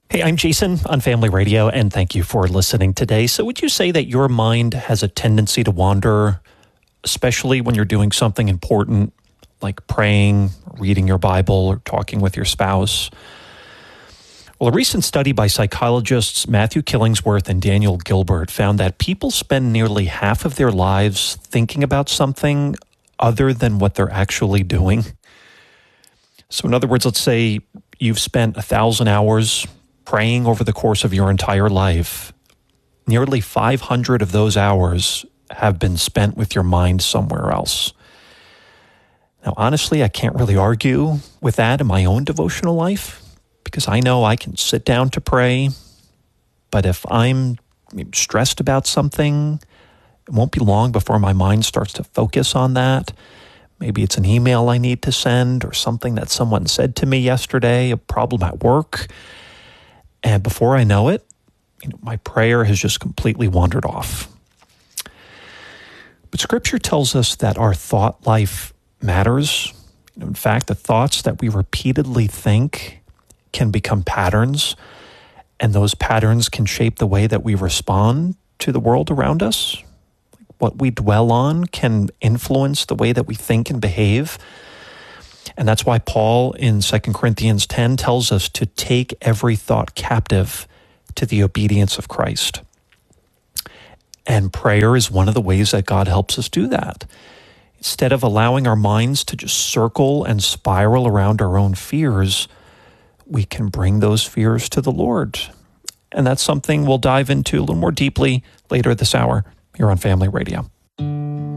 Hey, I'm Jason on Family Radio, and thank you for listening today. So would you say that your mind has a tendency to wander, especially when you're doing something important, like praying, reading your Bible, or talking with your spouse? Well, a recent study by psychologists Matthew Killingsworth and Daniel Gilbert found that people spend nearly half of their lives thinking about something other than what they're actually doing. So in other words, let's say you've spent 1,000 hours praying over the course of your entire life. Nearly 500 of those hours have been spent with your mind somewhere else. Now, honestly, I can't really argue with that in my own devotional life because I know I can sit down to pray, but if I'm stressed about something, it won't be long before my mind starts to focus on that. Maybe it's an email I need to send or something that someone said to me yesterday, a problem at work. And before I know it, my prayer has just completely wandered off. But Scripture tells us that our thought life matters. In fact, the thoughts that we repeatedly think can become patterns, and those patterns can shape the way that we respond to the world around us. What we dwell on can influence the way that we think and behave. And that's why Paul in 2 Corinthians 10 tells us to take every thought captive to the obedience of Christ. And prayer is one of the ways that God helps us do that. Instead of allowing our minds to just circle and spiral around our own fears, we can bring those fears to the Lord. And that's something we'll dive into a little more deeply later this hour here on Family Radio.